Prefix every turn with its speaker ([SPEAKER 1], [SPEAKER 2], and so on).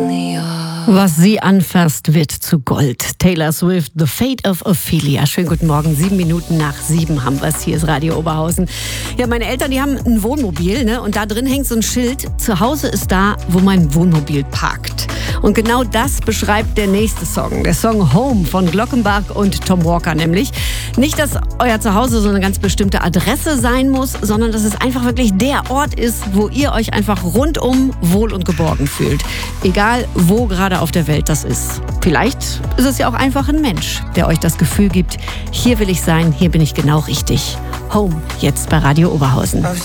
[SPEAKER 1] Was sie anfasst, wird zu Gold. Taylor Swift, The Fate of Ophelia. Schönen guten Morgen, 7:07 haben wir es. Hier ist Radio Oberhausen. Ja, meine Eltern, die haben ein Wohnmobil, ne? Und da drin hängt so ein Schild: Zu Hause ist da, wo mein Wohnmobil parkt. Und genau das beschreibt der nächste Song. Der Song Home von Glockenbach und Tom Walker nämlich. Nicht, dass euer Zuhause so eine ganz bestimmte Adresse sein muss, sondern dass es einfach wirklich der Ort ist, wo ihr euch einfach rundum wohl und geborgen fühlt. Egal, wo gerade auf der Welt das ist. Vielleicht ist es ja auch einfach ein Mensch, der euch das Gefühl gibt, hier will ich sein, hier bin ich genau richtig. Home, jetzt bei Radio Oberhausen.